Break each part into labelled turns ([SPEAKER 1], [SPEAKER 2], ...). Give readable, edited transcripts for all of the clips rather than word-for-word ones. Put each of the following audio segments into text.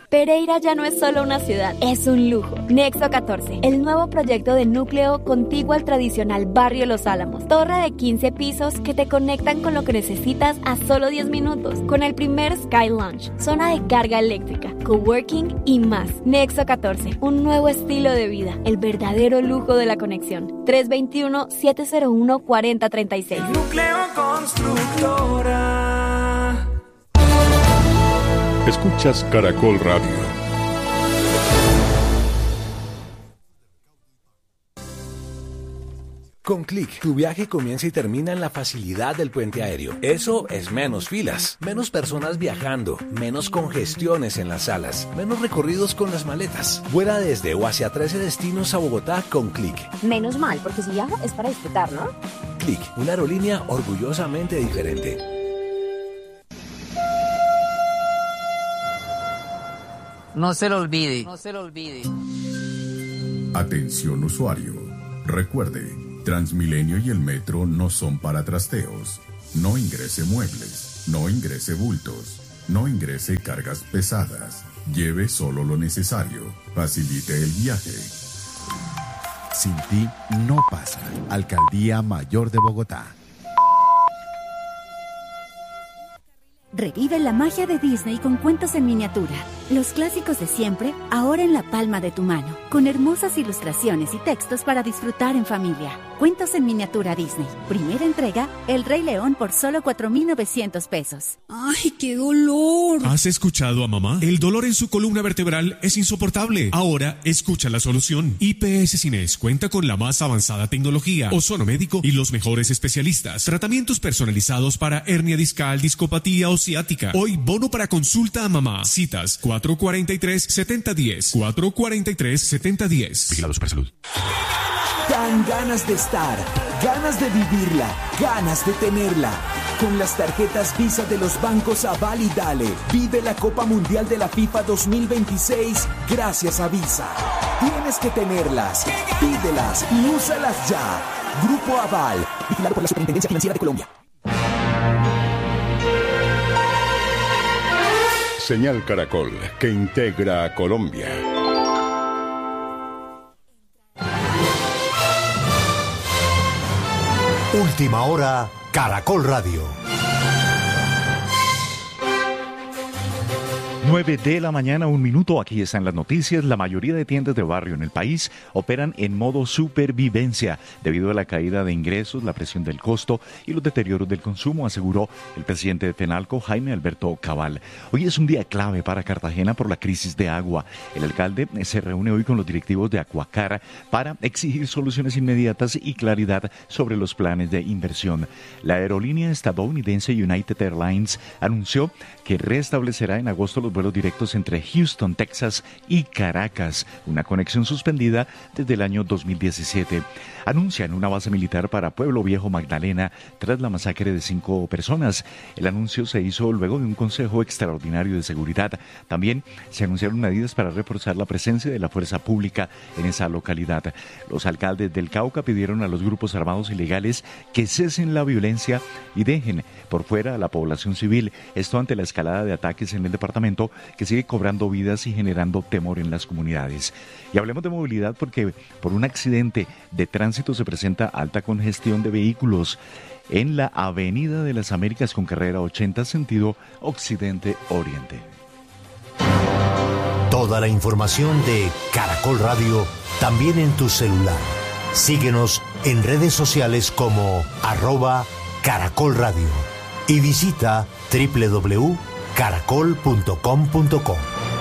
[SPEAKER 1] Pereira ya no es solo una ciudad, es un lujo. Nexo 14, el nuevo proyecto de núcleo contiguo al tradicional barrio Los Álamos. Torre de 15 pisos que te conectan con lo que necesitas a solo 10 minutos. Con el primer Sky Lounge, zona de carga eléctrica, coworking y más. Nexo 14, un nuevo estilo de vida, el verdadero lujo de la conexión. 321-701-4036.
[SPEAKER 2] Núcleo Constructora.
[SPEAKER 3] Escuchas Caracol Radio.
[SPEAKER 4] Con Click, tu viaje comienza y termina en la facilidad del puente aéreo. Eso es menos filas, menos personas viajando, menos congestiones en las salas, menos recorridos con las maletas. Vuela desde o hacia 13 destinos a Bogotá con Click.
[SPEAKER 5] Menos mal, porque si viajo es para disfrutar, ¿no?
[SPEAKER 4] Click, una aerolínea orgullosamente diferente.
[SPEAKER 6] No se lo olvide.
[SPEAKER 7] Atención usuario. Recuerde, Transmilenio y el metro no son para trasteos. No ingrese muebles, no ingrese bultos, no ingrese cargas pesadas. Lleve solo lo necesario. Facilite el viaje.
[SPEAKER 8] Sin ti no pasa. Alcaldía Mayor de Bogotá.
[SPEAKER 9] Revive la magia de Disney con cuentos en miniatura. Los clásicos de siempre, ahora en la palma de tu mano, con hermosas ilustraciones y textos para disfrutar en familia. Cuentos en miniatura Disney. Primera entrega, El Rey León por solo 4,900 pesos.
[SPEAKER 10] ¡Ay, qué dolor!
[SPEAKER 11] ¿Has escuchado a mamá? El dolor en su columna vertebral es insoportable. Ahora, escucha la solución. IPS Cines cuenta con la más avanzada tecnología, ozono médico y los mejores especialistas. Tratamientos personalizados para hernia discal, discopatía o ciática. Hoy, bono para consulta a mamá. Citas 443-7010. 443-7010.
[SPEAKER 12] Vigilado Supersalud.
[SPEAKER 13] Dan ganas de estar, ganas de vivirla, ganas de tenerla. Con las tarjetas Visa de los bancos Aval y Dale, vive la Copa Mundial de la FIFA 2026 gracias a Visa. Tienes que tenerlas, pídelas y úsalas ya. Grupo Aval, vigilado por la Superintendencia Financiera de Colombia.
[SPEAKER 3] Señal Caracol, que integra a Colombia.
[SPEAKER 14] Última hora, Caracol Radio.
[SPEAKER 15] 9 de la mañana, 1 minuto. Aquí están las noticias. La mayoría de tiendas de barrio en el país operan en modo supervivencia debido a la caída de ingresos, la presión del costo y los deterioros del consumo, aseguró el presidente de FENALCO, Jaime Alberto Cabal. Hoy es un día clave para Cartagena por la crisis de agua. El alcalde se reúne hoy con los directivos de Acuacara para exigir soluciones inmediatas y claridad sobre los planes de inversión. La aerolínea estadounidense United Airlines anunció que restablecerá en agosto los vuelos directos entre Houston, Texas y Caracas, una conexión suspendida desde el año 2017. Anuncian una base militar para Pueblo Viejo, Magdalena, tras la masacre de 5 personas. El anuncio se hizo luego de un consejo extraordinario de seguridad. También se anunciaron medidas para reforzar la presencia de la fuerza pública en esa localidad. Los alcaldes del Cauca pidieron a los grupos armados ilegales que cesen la violencia y dejen por fuera a la población civil. Esto ante la escalada de ataques en el departamento, que sigue cobrando vidas y generando temor en las comunidades. Y hablemos de movilidad porque por un accidente de tránsito se presenta alta congestión de vehículos en la Avenida de las Américas con carrera 80 sentido occidente-oriente.
[SPEAKER 14] Toda la información de Caracol Radio también en tu celular. Síguenos en redes sociales como @Caracol Radio y visita www.caracol.com.co.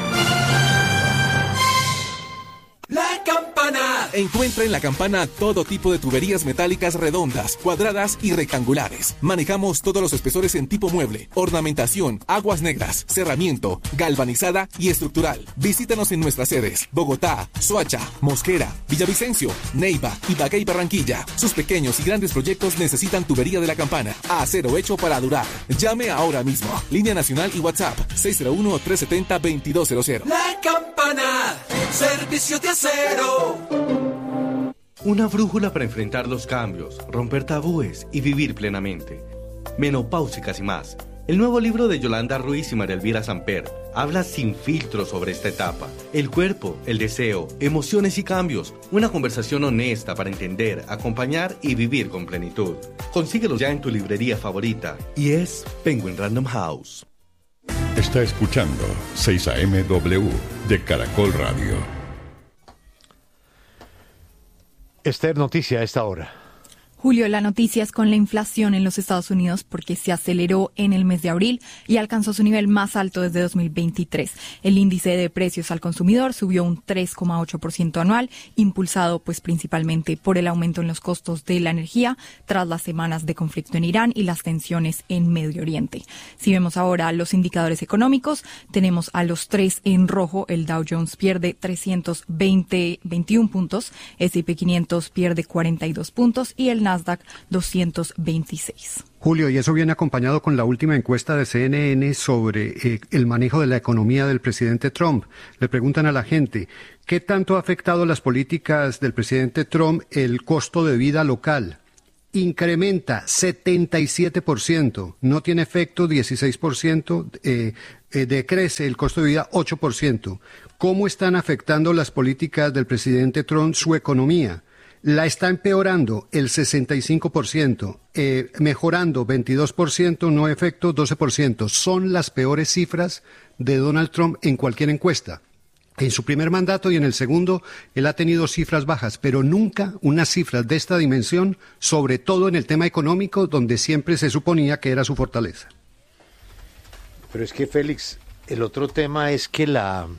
[SPEAKER 16] La Campana. Encuentra en La Campana todo tipo de tuberías metálicas redondas, cuadradas y rectangulares. Manejamos todos los espesores en tipo mueble, ornamentación, aguas negras, cerramiento, galvanizada y estructural. Visítanos en nuestras sedes: Bogotá, Soacha, Mosquera, Villavicencio, Neiva, Ibagué y Barranquilla. Sus pequeños y grandes proyectos necesitan tubería de La Campana. Acero hecho para durar. Llame ahora mismo. Línea nacional y WhatsApp 601-370-2200.
[SPEAKER 2] La Campana, servicio de acero.
[SPEAKER 17] Una brújula para enfrentar los cambios, romper tabúes y vivir plenamente. Menopáusicas y más. El nuevo libro de Yolanda Ruiz y María Elvira Samper, habla sin filtro sobre esta etapa. El cuerpo, el deseo, emociones y cambios. Una conversación honesta para entender, acompañar y vivir con plenitud. Consíguelos ya en tu librería favorita y es Penguin Random House.
[SPEAKER 3] Está escuchando 6 AM-W de Caracol Radio.
[SPEAKER 14] Esther, noticia a esta hora.
[SPEAKER 12] Julio, la noticia es con la inflación en los Estados Unidos porque se aceleró en el mes de abril y alcanzó su nivel más alto desde 2023. El índice de precios al consumidor subió un 3,8% anual, impulsado pues principalmente por el aumento en los costos de la energía tras las semanas de conflicto en Irán y las tensiones en Medio Oriente. Si vemos ahora los indicadores económicos, tenemos a los tres en rojo. El Dow Jones pierde 321 puntos, S&P 500 pierde 42 puntos y el Nasdaq 226.
[SPEAKER 18] Julio, y eso viene acompañado con la última encuesta de CNN sobre el manejo de la economía del presidente Trump. Le preguntan a la gente, ¿qué tanto ha afectado las políticas del presidente Trump el costo de vida local? Incrementa 77%, no tiene efecto 16%, decrece el costo de vida 8%. ¿Cómo están afectando las políticas del presidente Trump su economía? La está empeorando el 65%, mejorando 22%, no efecto 12%. Son las peores cifras de Donald Trump en cualquier encuesta. En su primer mandato y en el segundo, él ha tenido cifras bajas, pero nunca unas cifras de esta dimensión, sobre todo en el tema económico, donde siempre se suponía que era su fortaleza.
[SPEAKER 14] Pero es que, Félix, el otro tema es que la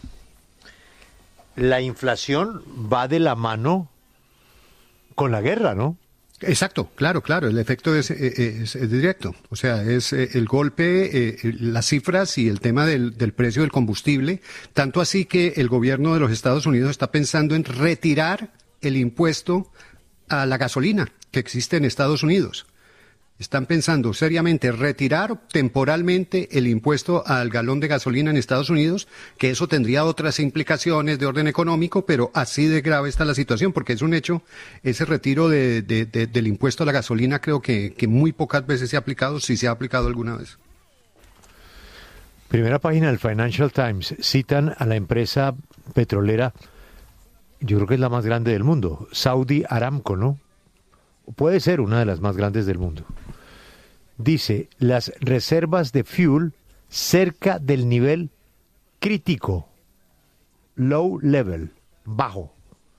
[SPEAKER 14] inflación va de la mano con la guerra, ¿no?
[SPEAKER 18] Exacto, claro, el efecto es directo, o sea, es el golpe, las cifras y el tema del precio del combustible, tanto así que el gobierno de los Estados Unidos está pensando en retirar el impuesto a la gasolina que existe en Estados Unidos. Están pensando seriamente retirar temporalmente el impuesto al galón de gasolina en Estados Unidos, que eso tendría otras implicaciones de orden económico, pero así de grave está la situación, porque es un hecho, ese retiro del impuesto a la gasolina creo que muy pocas veces se ha aplicado, si se ha aplicado alguna vez.
[SPEAKER 14] Primera página del Financial Times, citan a la empresa petrolera, yo creo que es la más grande del mundo, Saudi Aramco, ¿no? Puede ser una de las más grandes del mundo. Dice, las reservas de fuel cerca del nivel crítico, low level, bajo.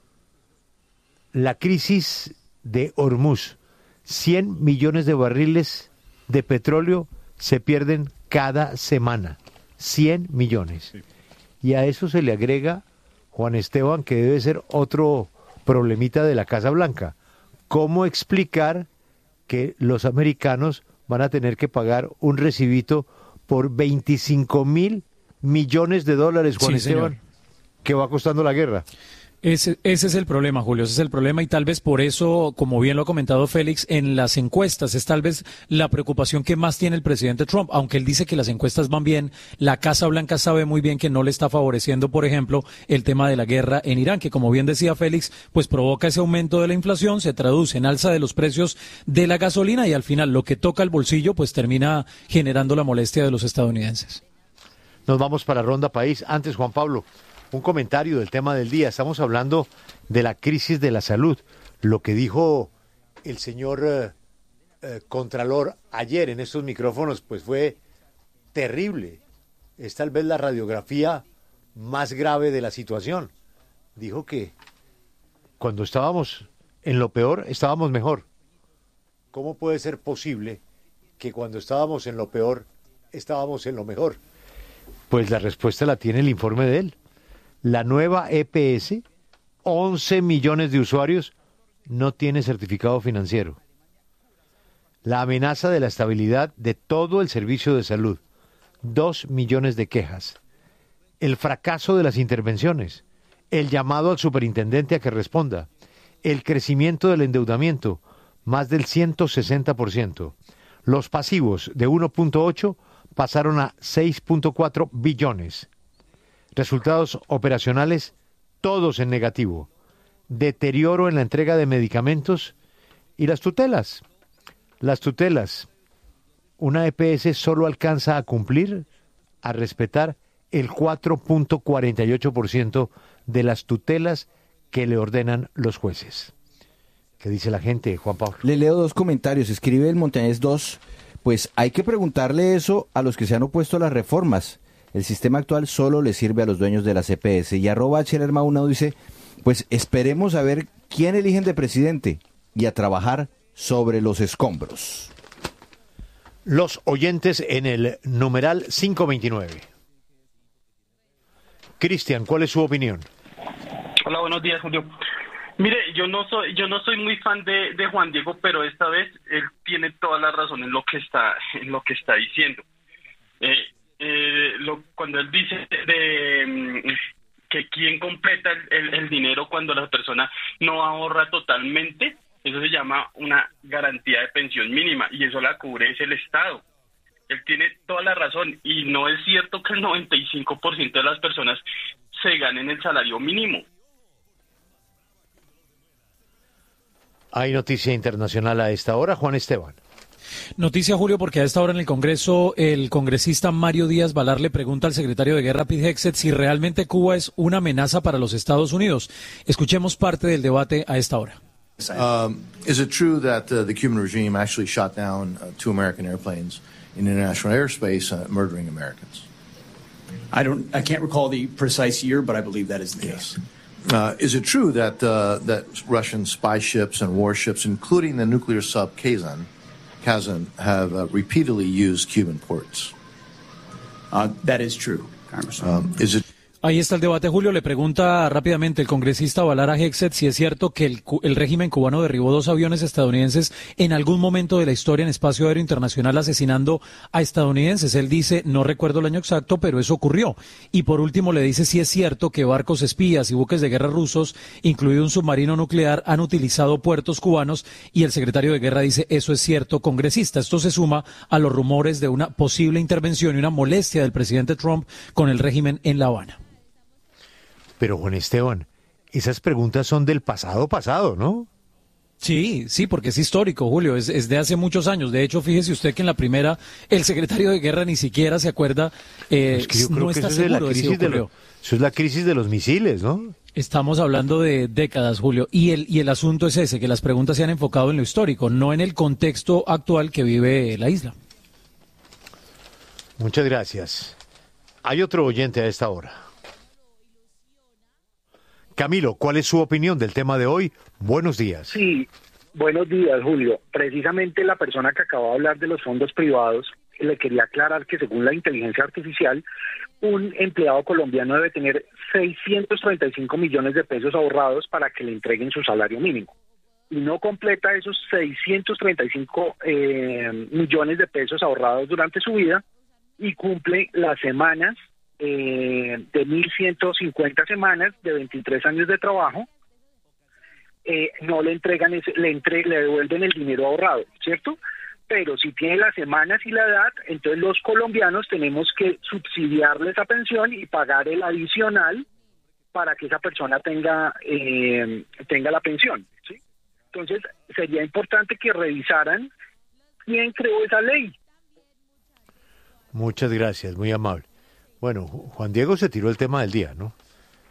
[SPEAKER 14] La crisis de Hormuz, 100 millones de barriles de petróleo se pierden cada semana, 100 millones. Y a eso se le agrega, Juan Esteban, que debe ser otro problemita de la Casa Blanca. ¿Cómo explicar que los americanos van a tener que pagar un recibito por 25.000 millones de dólares, Juan Esteban, señor, que va costando la guerra?
[SPEAKER 19] Ese es el problema, Julio, ese es el problema y tal vez por eso, como bien lo ha comentado Félix, en las encuestas es tal vez la preocupación que más tiene el presidente Trump, aunque él dice que las encuestas van bien, la Casa Blanca sabe muy bien que no le está favoreciendo, por ejemplo, el tema de la guerra en Irán, que como bien decía Félix, pues provoca ese aumento de la inflación, se traduce en alza de los precios de la gasolina y al final lo que toca el bolsillo pues termina generando la molestia de los estadounidenses.
[SPEAKER 14] Nos vamos para Ronda País. Antes, Juan Pablo, un comentario del tema del día. Estamos hablando de la crisis de la salud. Lo que dijo el señor Contralor ayer en estos micrófonos, pues fue terrible. Es tal vez la radiografía más grave de la situación. Dijo que cuando estábamos en lo peor, estábamos mejor. ¿Cómo puede ser posible que cuando estábamos en lo peor, estábamos en lo mejor? Pues la respuesta la tiene el informe de él. La nueva EPS, 11 millones de usuarios, no tiene certificado financiero. La amenaza de la estabilidad de todo el servicio de salud, 2 millones de quejas. El fracaso de las intervenciones, el llamado al superintendente a que responda, el crecimiento del endeudamiento, más del 160%. Los pasivos de 1.8 pasaron a 6.4 billones. Resultados operacionales, todos en negativo. Deterioro en la entrega de medicamentos y las tutelas. Las tutelas, una EPS solo alcanza a cumplir, a respetar el 4.48% de las tutelas que le ordenan los jueces. ¿Qué dice la gente, Juan Pablo?
[SPEAKER 20] Le leo 2 comentarios. Escribe el Montañés 2. Pues hay que preguntarle eso a los que se han opuesto a las reformas. El sistema actual solo le sirve a los dueños de la CPS. Y @HLMauna dice, pues esperemos a ver quién eligen de presidente y a trabajar sobre los escombros.
[SPEAKER 14] Los oyentes en el numeral 529. Cristian, ¿cuál es su opinión?
[SPEAKER 21] Hola, buenos días, Julio. Mire, yo no soy muy fan de Juan Diego, pero esta vez él tiene toda la razón en lo que está diciendo. Cuando él dice que quién completa el dinero cuando la persona no ahorra totalmente, eso se llama una garantía de pensión mínima y eso la cubre es el Estado. Él tiene toda la razón y no es cierto que el 95% de las personas se ganen el salario mínimo.
[SPEAKER 14] Hay noticia internacional a esta hora, Juan Esteban.
[SPEAKER 19] Noticia, Julio, porque a esta hora en el Congreso el congresista Mario Díaz Balar le pregunta al secretario de Guerra Pete Hegseth si realmente Cuba es una amenaza para los Estados Unidos. Escuchemos parte del debate a esta hora.
[SPEAKER 22] Is it true that the Cuban regime actually shot down 2 American airplanes in international airspace, murdering Americans?
[SPEAKER 23] I can't recall the precise year, but I believe that is the case.
[SPEAKER 22] Is it true that that Russian spy ships and warships, including the nuclear sub Kazan, have repeatedly used Cuban ports?
[SPEAKER 23] That is true, Congressman.
[SPEAKER 22] Is it?
[SPEAKER 19] Ahí está el debate, Julio. Le pregunta rápidamente el congresista Balar a Hegseth si es cierto que el régimen cubano derribó 2 aviones estadounidenses en algún momento de la historia en espacio aéreo internacional asesinando a estadounidenses. Él dice, no recuerdo el año exacto, pero eso ocurrió. Y por último le dice si es cierto que barcos espías y buques de guerra rusos, incluido un submarino nuclear, han utilizado puertos cubanos. Y el secretario de Guerra dice, eso es cierto, congresista. Esto se suma a los rumores de una posible intervención y una molestia del presidente Trump con el régimen en La Habana.
[SPEAKER 14] Pero, Juan Esteban, esas preguntas son del pasado, ¿no?
[SPEAKER 19] Sí, porque es histórico, Julio, es de hace muchos años. De hecho, fíjese usted que en la primera, el secretario de Guerra ni siquiera se acuerda,
[SPEAKER 14] es que yo creo
[SPEAKER 19] no
[SPEAKER 14] que
[SPEAKER 19] está
[SPEAKER 14] eso
[SPEAKER 19] seguro
[SPEAKER 14] es
[SPEAKER 19] de si ocurrió.
[SPEAKER 14] Eso es la crisis de los misiles, ¿no?
[SPEAKER 19] Estamos hablando de décadas, Julio, y el asunto es ese, que las preguntas se han enfocado en lo histórico, no en el contexto actual que vive la isla.
[SPEAKER 14] Muchas gracias. Hay otro oyente a esta hora. Camilo, ¿cuál es su opinión del tema de hoy? Buenos días.
[SPEAKER 24] Sí, buenos días, Julio. Precisamente la persona que acaba de hablar de los fondos privados, le quería aclarar que según la inteligencia artificial, un empleado colombiano debe tener 635 millones de pesos ahorrados para que le entreguen su salario mínimo. Y no completa esos 635 millones de pesos ahorrados durante su vida y cumple las semanas de 1.150 semanas de 23 años de trabajo, no le entregan le devuelven el dinero ahorrado, ¿cierto? Pero si tiene las semanas y la edad, entonces los colombianos tenemos que subsidiarle esa pensión y pagar el adicional para que esa persona tenga la pensión, ¿sí? Entonces sería importante que revisaran quién creó esa ley.
[SPEAKER 14] Muchas gracias, muy amable. Bueno, Juan Diego se tiró el tema del día, ¿no?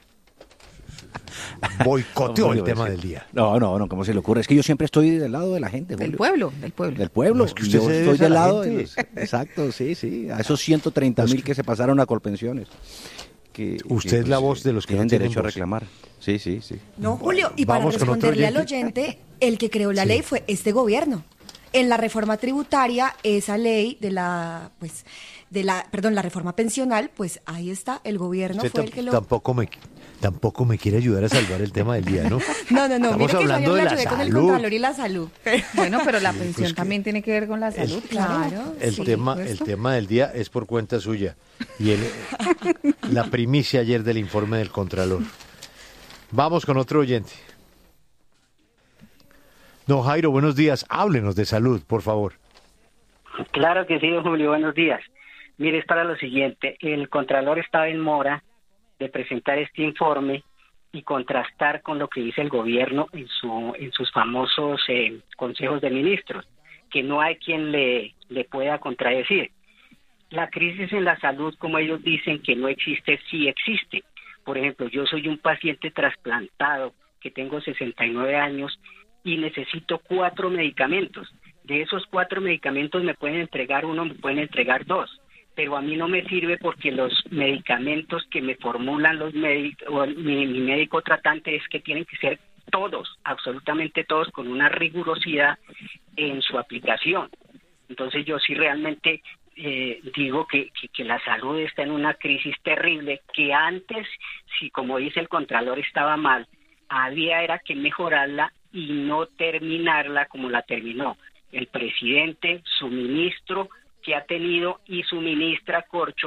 [SPEAKER 14] Boicoteó el tema del día.
[SPEAKER 25] No, ¿cómo se le ocurre? Es que yo siempre estoy del lado de la gente, Julio.
[SPEAKER 5] Del pueblo.
[SPEAKER 25] Del pueblo.
[SPEAKER 14] No, es que usted
[SPEAKER 25] yo estoy del lado de los... Exacto, sí. A esos 130.000 que se pasaron a Colpensiones.
[SPEAKER 14] Usted es la voz de los que
[SPEAKER 25] tienen derecho a reclamar. Sí.
[SPEAKER 26] No, Julio, y para responderle al oyente, el que creó la ley fue este gobierno. En la reforma tributaria, esa ley la reforma pensional, pues ahí está, el gobierno
[SPEAKER 14] usted
[SPEAKER 26] fue el que lo...
[SPEAKER 14] Tampoco me quiere ayudar a salvar el tema del día, ¿no?
[SPEAKER 26] No,
[SPEAKER 14] Estamos hablando de la salud.
[SPEAKER 26] Con el Contralor y la salud.
[SPEAKER 5] Bueno, pero la pensión también tiene que ver con la salud, claro.
[SPEAKER 14] El tema del día es por cuenta suya. Y la primicia ayer del informe del Contralor. Vamos con otro oyente. Don Jairo, buenos días. Háblenos de salud, por favor.
[SPEAKER 27] Claro que sí, don Julio, buenos días. Mire, es para lo siguiente. El Contralor estaba en mora de presentar este informe y contrastar con lo que dice el gobierno en sus famosos consejos de ministros, que no hay quien le pueda contradecir. la crisis en la salud, como ellos dicen que no existe, sí existe. Por ejemplo, yo soy un paciente trasplantado que tengo 69 años y necesito 4 medicamentos. De esos 4 medicamentos me pueden entregar uno, me pueden entregar 2. Pero a mí no me sirve porque los medicamentos que me formulan los médicos, o mi médico tratante, es que tienen que ser todos, absolutamente todos, con una rigurosidad en su aplicación. Entonces yo sí realmente digo que la salud está en una crisis terrible, que antes, si como dice el Contralor estaba mal, era que mejorarla y no terminarla como la terminó el presidente, su ministro que ha tenido y su ministra Corcho,